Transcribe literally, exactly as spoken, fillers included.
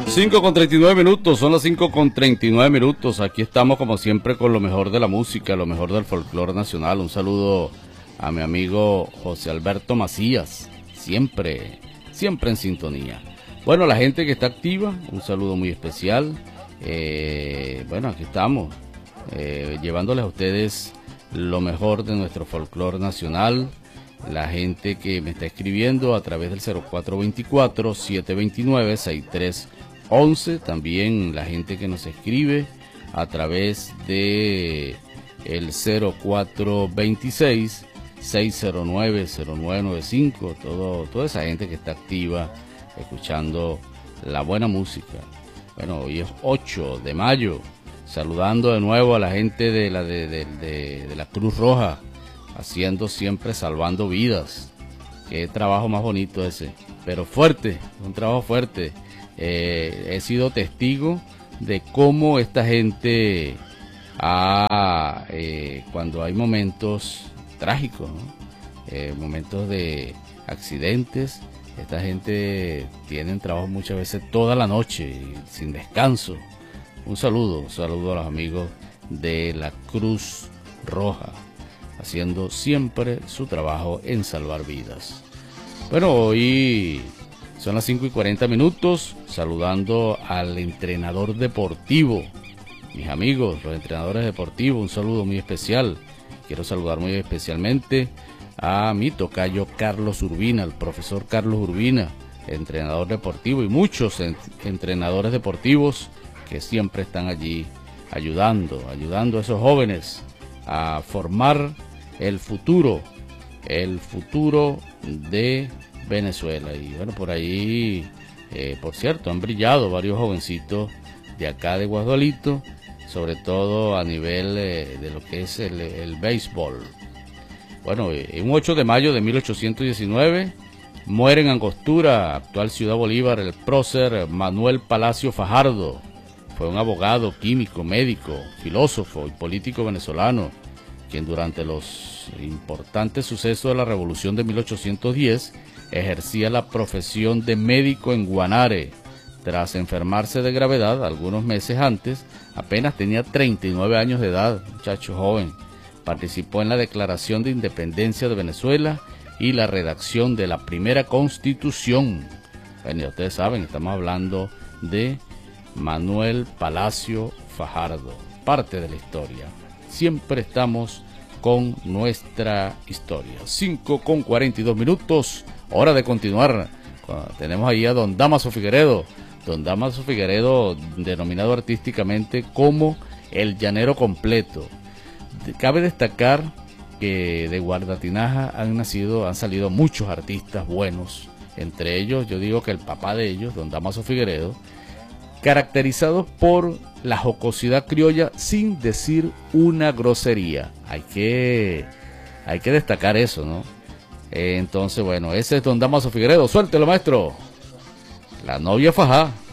cinco con treinta y nueve minutos, son las cinco con treinta y nueve minutos. Aquí estamos como siempre con lo mejor de la música, lo mejor del folclore nacional. Un saludo a mi amigo José Alberto Macías, siempre, siempre en sintonía. Bueno, la gente que está activa, un saludo muy especial. Eh, bueno, aquí estamos, eh, llevándoles a ustedes lo mejor de nuestro folclore nacional. La gente que me está escribiendo a través del cero cuatro veinticuatro, setecientos veintinueve, sesenta y tres once, también la gente que nos escribe a través de el cero cuatro veintiséis, seiscientos nueve, cero nueve noventa y cinco, todo, toda esa gente que está activa escuchando la buena música. Bueno, hoy es ocho de mayo, saludando de nuevo a la gente de la, de, de, de, de la Cruz Roja, haciendo siempre, salvando vidas. Qué trabajo más bonito ese, pero fuerte, un trabajo fuerte. Eh, he sido testigo de cómo esta gente, ha, eh, cuando hay momentos trágicos, ¿no? eh, momentos de accidentes, esta gente tiene trabajo muchas veces toda la noche, sin descanso. Un saludo, un saludo a los amigos de la Cruz Roja, haciendo siempre su trabajo en salvar vidas. Bueno, hoy son las cinco y cuarenta minutos, saludando al entrenador deportivo. Mis amigos, los entrenadores deportivos, un saludo muy especial. Quiero saludar muy especialmente a mi tocayo Carlos Urbina, el profesor Carlos Urbina, entrenador deportivo, y muchos ent entrenadores deportivos que siempre están allí ayudando, ayudando a esos jóvenes a formar el futuro, el futuro de Venezuela. Y bueno, por ahí, eh, por cierto, han brillado varios jovencitos de acá de Guasdualito, sobre todo a nivel eh, de lo que es el, el béisbol. Bueno, en un ocho de mayo de mil ochocientos diecinueve muere en Angostura, actual Ciudad Bolívar, el prócer Manuel Palacio Fajardo. Fue un abogado, químico, médico, filósofo y político venezolano, quien durante los importantes sucesos de la Revolución de mil ochocientos diez ejercía la profesión de médico en Guanare. Tras enfermarse de gravedad algunos meses antes, apenas tenía treinta y nueve años de edad, muchacho joven. Participó en la Declaración de Independencia de Venezuela y la redacción de la primera Constitución. Bueno, ya ustedes saben, estamos hablando de Manuel Palacio Fajardo, parte de la historia. Siempre estamos con nuestra historia. cinco con cuarenta y dos minutos, hora de continuar. Tenemos ahí a don Damaso Figueredo, don Damaso Figueredo, denominado artísticamente como el Llanero Completo. Cabe destacar que de Guardatinaja han nacido, han salido muchos artistas buenos, entre ellos yo digo que el papá de ellos, don Damaso Figueredo, caracterizados por la jocosidad criolla sin decir una grosería. Hay que, hay que destacar eso, ¿no? Eh, entonces, bueno, ese es don Damaso Figueredo. Suéltelo, maestro. La novia fajá.